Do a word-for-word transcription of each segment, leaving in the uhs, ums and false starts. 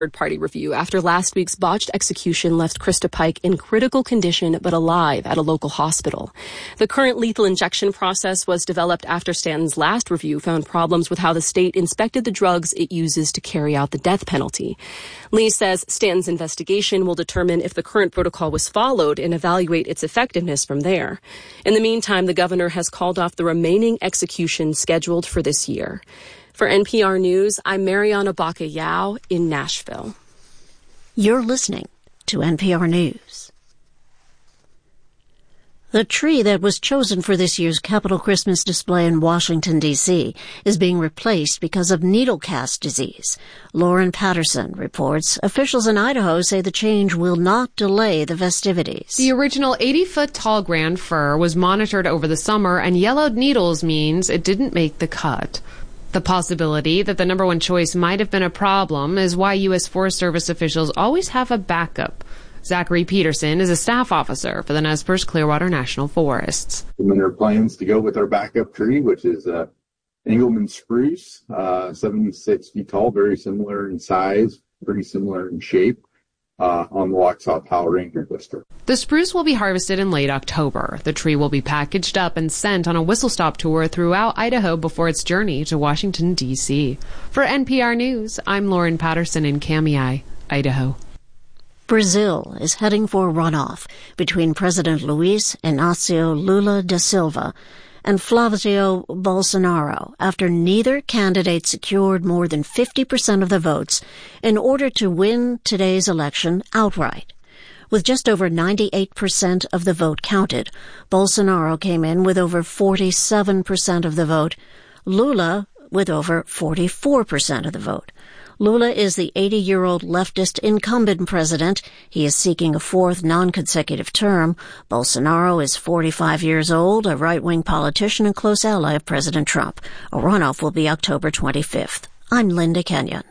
third-party review after last week's botched execution left Krista Pike in critical condition but alive at a local hospital. The current lethal injection process was developed after Stanton's last review found problems with how the state inspected the drugs it uses to carry out the death penalty. Lee says Stanton's investigation will determine if the current protocol was followed and evaluate its effectiveness from there. In the meantime, the governor has called off the remaining executions scheduled for this year. For N P R News, I'm Mariana Baca-Yao in Nashville. You're listening to N P R News. The tree that was chosen for this year's Capitol Christmas display in Washington, D C is being replaced because of needlecast disease. Lauren Patterson reports officials in Idaho say the change will not delay the festivities. The original eighty-foot-tall grand fir was monitored over the summer, and yellowed needles means it didn't make the cut. The possibility that the number one choice might have been a problem is why U S Forest Service officials always have a backup. Zachary Peterson is a staff officer for the Nez Perce Clearwater National Forests. And there are plans to go with our backup tree, which is uh, Engelmann spruce, uh, seventy-six feet tall, very similar in size, pretty similar in shape. Uh, on the Waxhaw Powell Ranger Blister. The spruce will be harvested in late October. The tree will be packaged up and sent on a whistle-stop tour throughout Idaho before its journey to Washington, D C For N P R News, I'm Lauren Patterson in Kamiah, Idaho. Brazil is heading for a runoff between President Luiz Inácio Lula da Silva and Flavio Bolsonaro after neither candidate secured more than fifty percent of the votes in order to win today's election outright. With just over ninety-eight percent of the vote counted, Bolsonaro came in with over forty-seven percent of the vote, Lula with over forty-four percent of the vote. Lula is the eighty-year-old leftist incumbent president. He is seeking a fourth non-consecutive term. Bolsonaro is forty-five years old, a right-wing politician and close ally of President Trump. A runoff will be October twenty-fifth. I'm Linda Kenyon.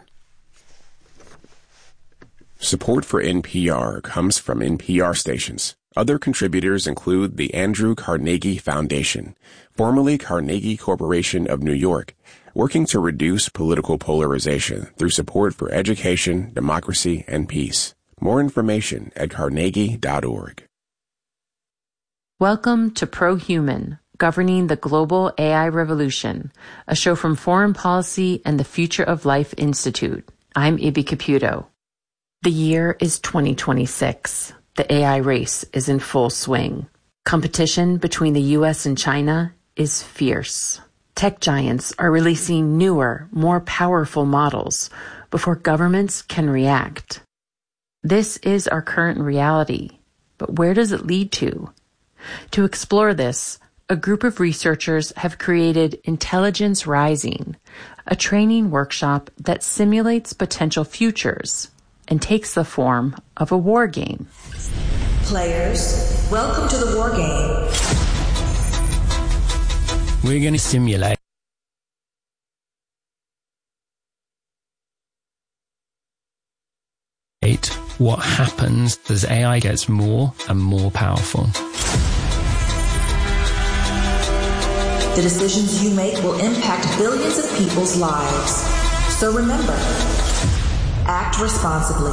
Support for N P R comes from N P R stations. Other contributors include the Andrew Carnegie Foundation, formerly Carnegie Corporation of New York, working to reduce political polarization through support for education, democracy, and peace. More information at carnegie dot org. Welcome to ProHuman, Governing the Global A I Revolution, a show from Foreign Policy and the Future of Life Institute. I'm Ibi Caputo. The year is twenty twenty-six. The A I race is in full swing. Competition between the U S and China is fierce. Tech giants are releasing newer, more powerful models before governments can react. This is our current reality, but where does it lead to? To explore this, a group of researchers have created Intelligence Rising, a training workshop that simulates potential futures and takes the form of a war game. Players, welcome to the war game. We're going to simulate what happens as A I gets more and more powerful. The decisions you make will impact billions of people's lives. So remember, act responsibly.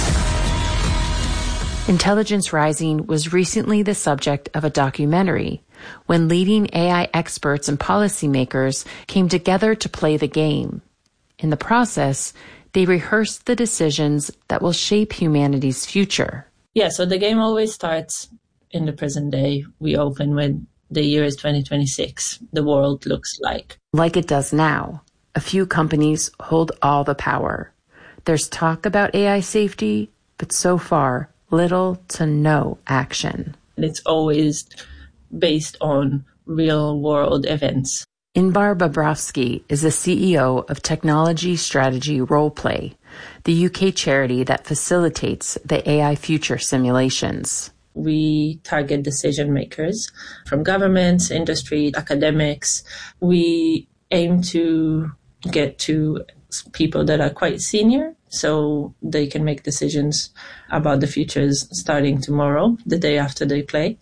Intelligence Rising was recently the subject of a documentary when leading A I experts and policymakers came together to play the game. In the process, they rehearsed the decisions that will shape humanity's future. Yeah, so the game always starts in the present day. We open with the year is twenty twenty-six. The world looks like. Like it does now. A few companies hold all the power. There's talk about A I safety, but so far, little to no action. It's always based on real-world events. Inbar Bobrovsky is the C E O of Technology Strategy Roleplay, the U K charity that facilitates the A I future simulations. We target decision makers from governments, industry, academics. We aim to get to people that are quite senior so they can make decisions about the futures starting tomorrow, the day after they play.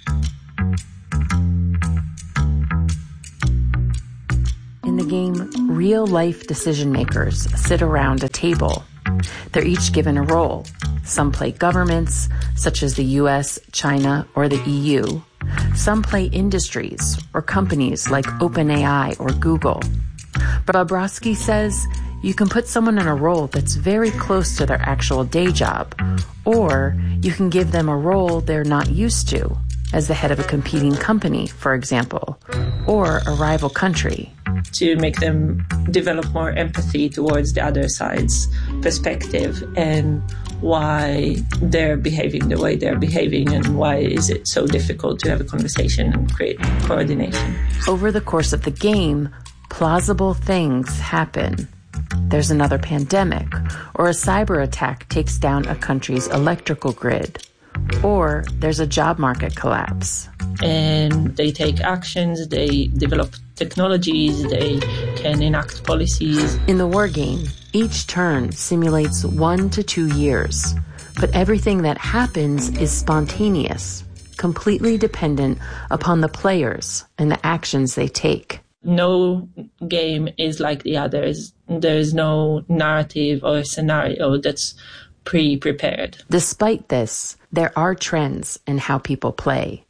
In the game real-life decision makers sit around a table. They're each given a role. Some play governments, such as the U S, China, or the E U. Some play industries or companies like OpenAI or Google. But Bobrovsky says you can put someone in a role that's very close to their actual day job, or you can give them a role they're not used to, as the head of a competing company, for example, or a rival country. To make them develop more empathy towards the other side's perspective and why they're behaving the way they're behaving and why is it so difficult to have a conversation and create coordination. Over the course of the game, plausible things happen. There's another pandemic, or a cyber attack takes down a country's electrical grid, or there's a job market collapse. And they take actions, they develop technologies, they can enact policies. In the war game, each turn simulates one to two years, but everything that happens is spontaneous, completely dependent upon the players and the actions they take. No game is like the others. There is no narrative or scenario that's pre-prepared. Despite this, there are trends in how people play.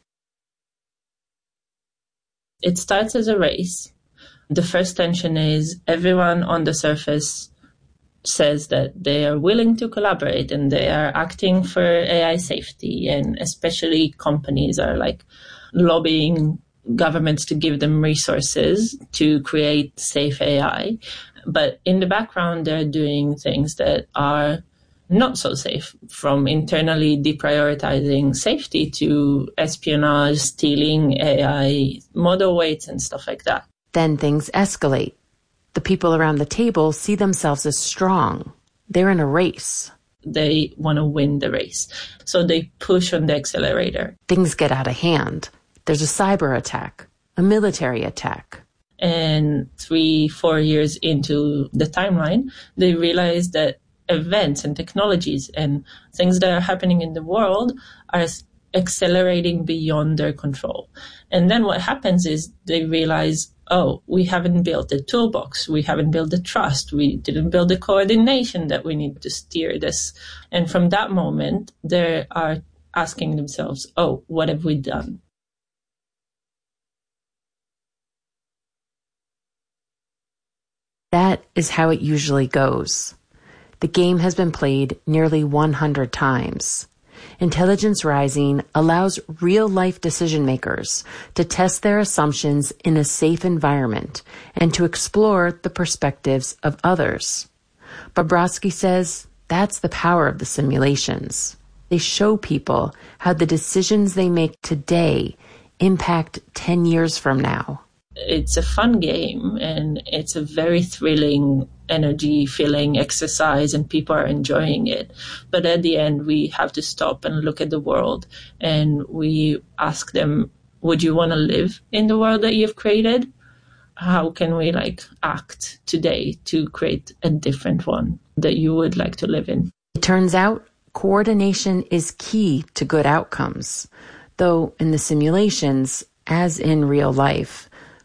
It starts as a race. The first tension is everyone on the surface says that they are willing to collaborate and they are acting for A I safety, and especially companies are like lobbying governments to give them resources to create safe A I. But in the background, they're doing things that are not so safe, from internally deprioritizing safety to espionage, stealing A I model weights and stuff like that. Then things escalate. The people around the table see themselves as strong. They're in a race. They want to win the race. So they push on the accelerator. Things get out of hand. There's a cyber attack, a military attack. And three, four years into the timeline, they realize that events and technologies and things that are happening in the world are accelerating beyond their control. And then what happens is they realize, oh, we haven't built the toolbox. We haven't built the trust. We didn't build the coordination that we need to steer this. And from that moment, they are asking themselves, oh, what have we done? That is how it usually goes. The game has been played nearly one hundred times. Intelligence Rising allows real-life decision makers to test their assumptions in a safe environment and to explore the perspectives of others. Bobrovsky says that's the power of the simulations. They show people how the decisions they make today impact ten years from now. It's a fun game and it's a very thrilling, energy-filling exercise and people are enjoying it. But at the end, we have to stop and look at the world and we ask them, would you want to live in the world that you've created? How can we like act today to create a different one that you would like to live in? It turns out coordination is key to good outcomes, though in the simulations, as in real life,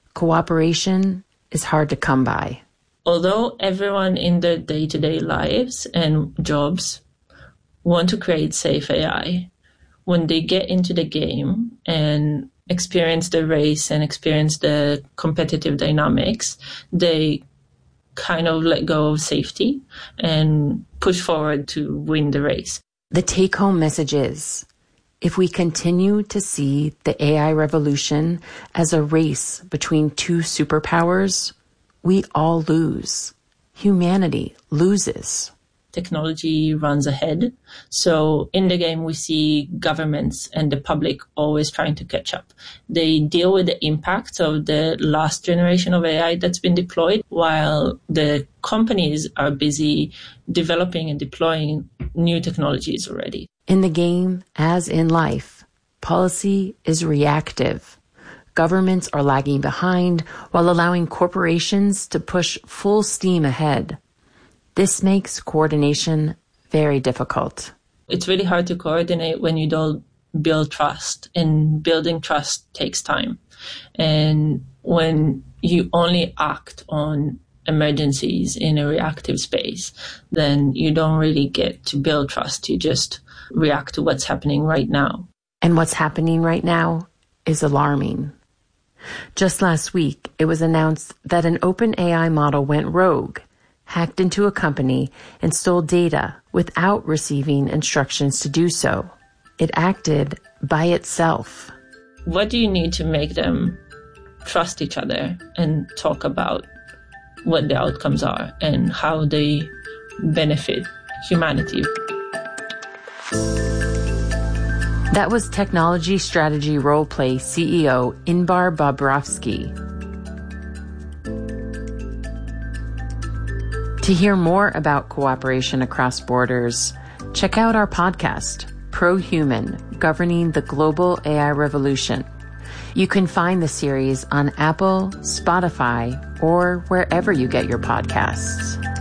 cooperation is hard to come by. Although everyone in their day-to-day lives and jobs want to create safe A I, when they get into the game and experience the race and experience the competitive dynamics, they kind of let go of safety and push forward to win the race. The take-home message is, if we continue to see the A I revolution as a race between two superpowers, we all lose. Humanity loses. Technology runs ahead. So in the game, we see governments and the public always trying to catch up. They deal with the impact of the last generation of A I that's been deployed, while the companies are busy developing and deploying new technologies already. In the game, as in life, policy is reactive. Governments are lagging behind while allowing corporations to push full steam ahead. This makes coordination very difficult. It's really hard to coordinate when you don't build trust, and building trust takes time. And when you only act on emergencies in a reactive space, then you don't really get to build trust. You just react to what's happening right now. And what's happening right now is alarming. Just last week, it was announced that an OpenAI model went rogue, hacked into a company, and stole data without receiving instructions to do so. It acted by itself. What do you need to make them trust each other and talk about what the outcomes are and how they benefit humanity? That was Technology Strategy Roleplay C E O Inbar Bobrovsky. To hear more about cooperation across borders, check out our podcast, ProHuman, Governing the Global A I Revolution. You can find the series on Apple, Spotify, or wherever you get your podcasts.